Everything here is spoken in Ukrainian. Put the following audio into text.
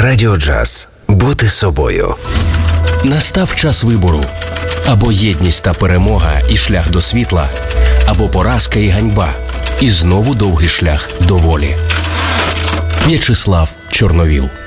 Радіо Джаз. Бути собою. Настав час вибору. Або єдність та перемога і шлях до світла, або поразка і ганьба. І знову довгий шлях до волі. В'ячеслав Чорновіл.